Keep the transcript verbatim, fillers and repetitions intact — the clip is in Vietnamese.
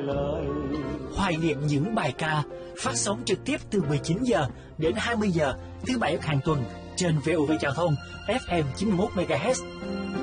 lời. Hoài niệm những bài ca phát sóng trực tiếp từ mười chín giờ đến hai mươi giờ thứ bảy hàng tuần trên vê o vê Giao thông ép em chín mươi mốt mê ga héc.